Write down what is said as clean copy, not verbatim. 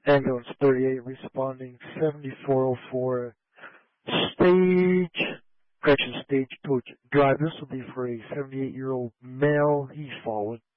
Ambulance 38 responding 7404 Stagecoach Drive. This will be for a 78-year-old male. He's fallen.